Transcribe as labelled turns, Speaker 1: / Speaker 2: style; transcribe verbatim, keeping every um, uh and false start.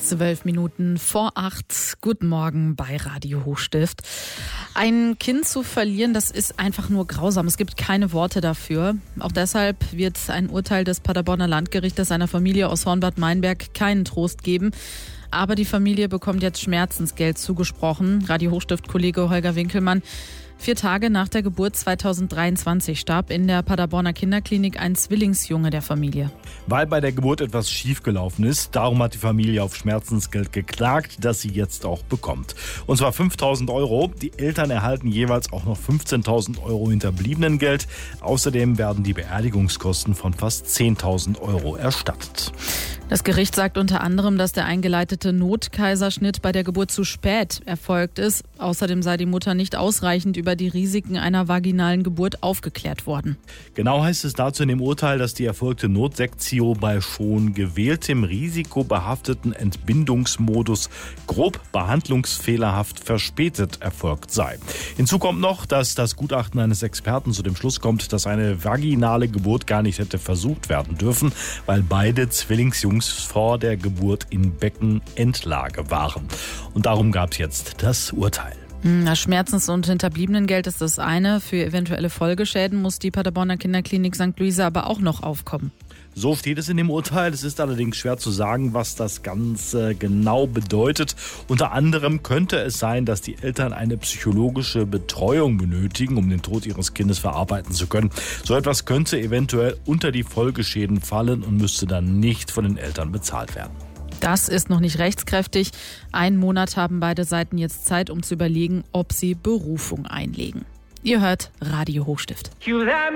Speaker 1: Zwölf Minuten vor acht. Guten Morgen bei Radio Hochstift. Ein Kind zu verlieren, das ist einfach nur grausam. Es gibt keine Worte dafür. Auch deshalb wird ein Urteil des Paderborner Landgerichtes seiner Familie aus Hornbad Meinberg keinen Trost geben. Aber die Familie bekommt jetzt Schmerzensgeld zugesprochen. Radio Hochstift-Kollege Holger Winkelmann. Vier Tage nach der Geburt zweitausenddreiundzwanzig starb in der Paderborner Kinderklinik ein Zwillingsjunge der Familie.
Speaker 2: Weil bei der Geburt etwas schiefgelaufen ist, darum hat die Familie auf Schmerzensgeld geklagt, das sie jetzt auch bekommt. Und zwar fünftausend Euro. Die Eltern erhalten jeweils auch noch fünfzehntausend Euro Hinterbliebenengeld. Außerdem werden die Beerdigungskosten von fast zehntausend Euro erstattet.
Speaker 1: Das Gericht sagt unter anderem, dass der eingeleitete Notkaiserschnitt bei der Geburt zu spät erfolgt ist. Außerdem sei die Mutter nicht ausreichend über die Risiken einer vaginalen Geburt aufgeklärt worden.
Speaker 2: Genau heißt es dazu in dem Urteil, dass die erfolgte Notsektio bei schon gewähltem risikobehafteten Entbindungsmodus grob behandlungsfehlerhaft verspätet erfolgt sei. Hinzu kommt noch, dass das Gutachten eines Experten zu dem Schluss kommt, dass eine vaginale Geburt gar nicht hätte versucht werden dürfen, weil beide Zwillingsjungs vor der Geburt in Beckenendlage waren. Und darum gab es jetzt das Urteil.
Speaker 1: Das Schmerzens- und Hinterbliebenengeld ist das eine. Für eventuelle Folgeschäden muss die Paderborner Kinderklinik Sankt Luisa aber auch noch aufkommen.
Speaker 2: So steht es in dem Urteil. Es ist allerdings schwer zu sagen, was das Ganze genau bedeutet. Unter anderem könnte es sein, dass die Eltern eine psychologische Betreuung benötigen, um den Tod ihres Kindes verarbeiten zu können. So etwas könnte eventuell unter die Folgeschäden fallen und müsste dann nicht von den Eltern bezahlt werden.
Speaker 1: Das ist noch nicht rechtskräftig. Einen Monat haben beide Seiten jetzt Zeit, um zu überlegen, ob sie Berufung einlegen. Ihr hört Radio Hochstift.